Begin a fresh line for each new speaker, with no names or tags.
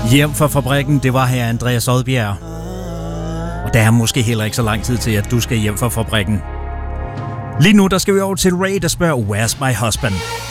Hjem fra fabrikken, det var her Andreas Odbjerg. Og der er måske heller ikke så lang tid til, at du skal hjem fra fabrikken. Lige nu, der skal vi over til Ray, der spørger, Where's my husband?